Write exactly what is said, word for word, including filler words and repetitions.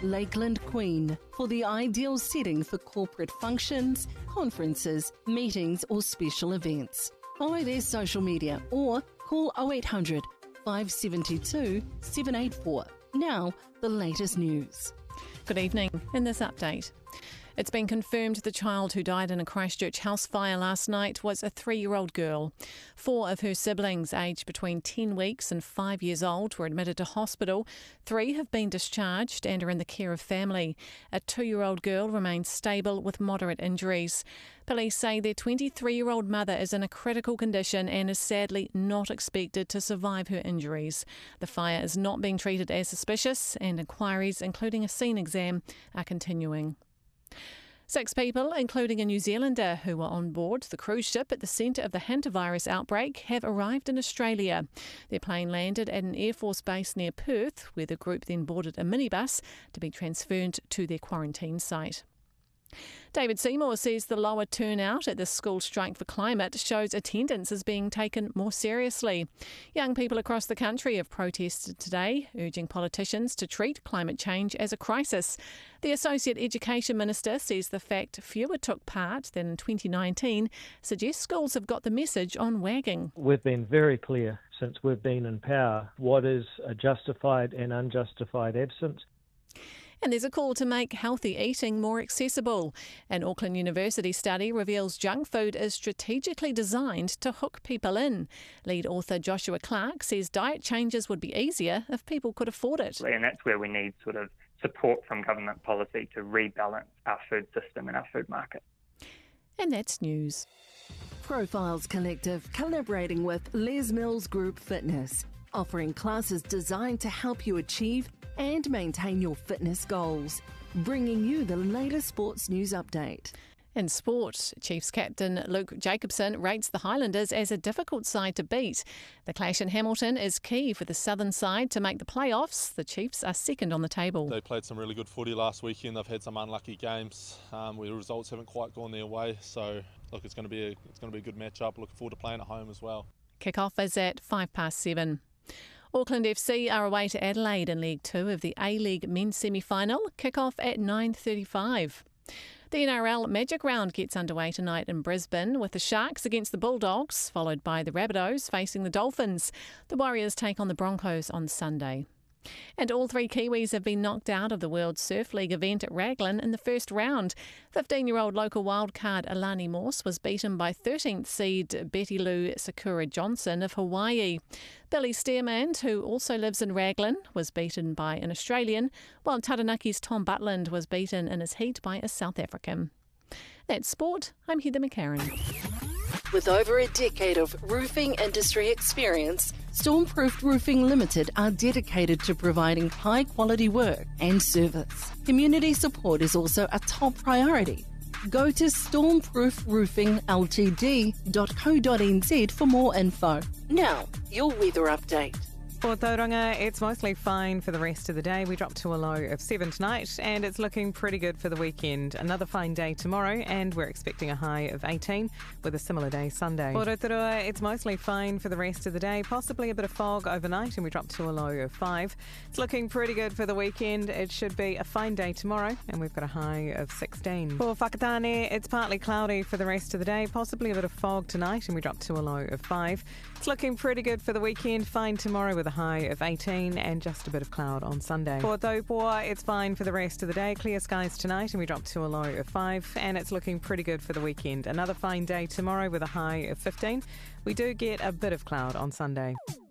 Lakeland Queen for the ideal setting for corporate functions, conferences, meetings or special events. Follow their social media or call oh eight hundred, five seven two, seven eight four. Now, the latest news. Good evening. In this update, it's been confirmed the child who died in a Christchurch house fire last night was a three-year-old girl. Four of her siblings, aged between ten weeks and five years old, were admitted to hospital. Three have been discharged and are in the care of family. A two-year-old girl remains stable with moderate injuries. Police say their twenty-three-year-old mother is in a critical condition and is sadly not expected to survive her injuries. The fire is not being treated as suspicious and inquiries, including a scene exam, are continuing. Six people, including a New Zealander who were on board the cruise ship at the centre of the hantavirus outbreak, have arrived in Australia. Their plane landed at an Air Force base near Perth, where the group then boarded a minibus to be transferred to their quarantine site. David Seymour says the lower turnout at the School Strike for Climate shows attendance is being taken more seriously. Young people across the country have protested today, urging politicians to treat climate change as a crisis. The Associate Education Minister says the fact fewer took part than in twenty nineteen suggests schools have got the message on wagging. We've been very clear since we've been in power what is a justified and unjustified absence. And there's a call to make healthy eating more accessible. An Auckland University study reveals junk food is strategically designed to hook people in. Lead author Joshua Clark says diet changes would be easier if people could afford it. And that's where we need sort of support from government policy to rebalance our food system and our food market. And that's news. Profiles Collective collaborating with Les Mills Group Fitness, offering classes designed to help you achieve and maintain your fitness goals. Bringing you the latest sports news update. In sport, Chiefs captain Luke Jacobson rates the Highlanders as a difficult side to beat. The clash in Hamilton is key for the southern side to make the playoffs. The Chiefs are second on the table. They played some really good footy last weekend. They've had some unlucky games um, where the results haven't quite gone their way. So, look, it's going to be a, it's going to be a good matchup. Looking forward to playing at home as well. Kick-off is at five past seven. Auckland F C are away to Adelaide in League Two of the A-League men's semi-final. Kick-off at nine thirty-five. The N R L Magic Round gets underway tonight in Brisbane with the Sharks against the Bulldogs, followed by the Rabbitohs facing the Dolphins. The Warriors take on the Broncos on Sunday. And all three Kiwis have been knocked out of the World Surf League event at Raglan in the first round. fifteen-year-old local wildcard Alani Morse was beaten by thirteenth seed Betty Lou Sakura Johnson of Hawaii. Billy Stearman, who also lives in Raglan, was beaten by an Australian, while Taranaki's Tom Butland was beaten in his heat by a South African. That's sport. I'm Heather McCarran. With over a decade of roofing industry experience, Stormproof Roofing Limited are dedicated to providing high-quality work and service. Community support is also a top priority. Go to stormproof roofing l t d dot co dot n z for more info. Now, your weather update. For Tauranga, it's mostly fine for the rest of the day. We drop to a low of seven tonight, and it's looking pretty good for the weekend. Another fine day tomorrow, and we're expecting a high of eighteen with a similar day Sunday. For Rotorua, it's mostly fine for the rest of the day, possibly a bit of fog overnight, and we drop to a low of five. It's looking pretty good for the weekend. It should be a fine day tomorrow, and we've got a high of sixteen. For Whakatane, it's partly cloudy for the rest of the day, possibly a bit of fog tonight, and we drop to a low of five. It's looking pretty good for the weekend, fine tomorrow with a high of eighteen and just a bit of cloud on Sunday. For Taupoa, it's fine for the rest of the day. Clear skies tonight and we drop to a low of five, and it's looking pretty good for the weekend. Another fine day tomorrow with a high of fifteen. We do get a bit of cloud on Sunday.